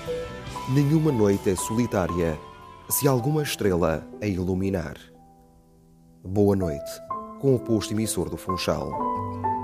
Nenhuma noite é solitária se alguma estrela a iluminar. Boa noite, com o posto emissor do Funchal.